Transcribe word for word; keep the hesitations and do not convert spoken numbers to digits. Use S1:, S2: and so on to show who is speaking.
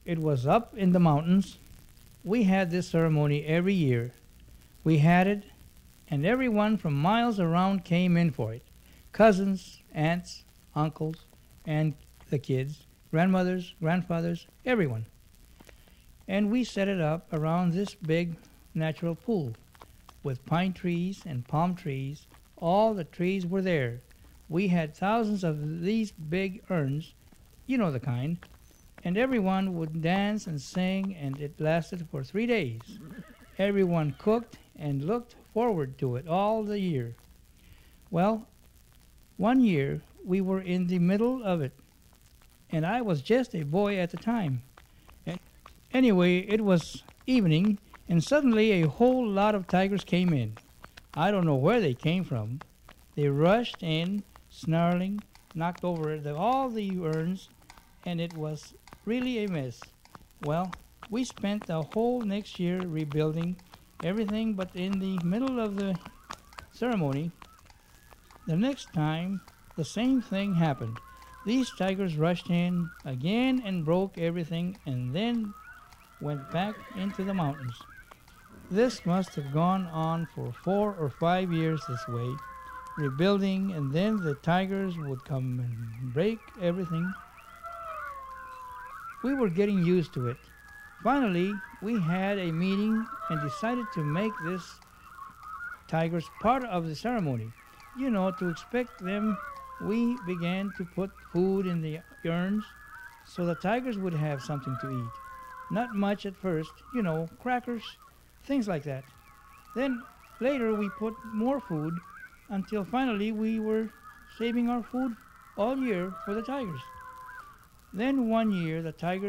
S1: It was up in the mountains. We had this ceremony every year. We had it, and everyone from miles around came in for it. Cousins, aunts, uncles, and the kids, grandmothers, grandfathers, everyone. And we set it up around this big natural pool with pine trees and palm trees. All the trees were there. We had thousands of these big urns, you know the kind, and everyone would dance and sing, and it lasted for three days. Everyone cooked and looked forward to it all the year. Well, one year we were in the middle of it, and I was just a boy at the time. And anyway, it was evening, and suddenly a whole lot of tigers came in. I don't know where they came from. They rushed in, snarling, knocked over the, all the urns, and it was really a mess. Well, we spent the whole next year rebuilding everything, but in the middle of the ceremony, the next time, the same thing happened. These tigers rushed in again and broke everything, and then went back into the mountains. This must have gone on for four or five years this way, rebuilding, and then the tigers would come and break everything. We were getting used to it. Finally, we had a meeting and decided to make this tigers part of the ceremony. You know, to expect them, we began to put food in the urns so the tigers would have something to eat. Not much at first, you know, crackers, things like that. Then later we put more food until finally we were saving our food all year for the tigers. Then one year the tigers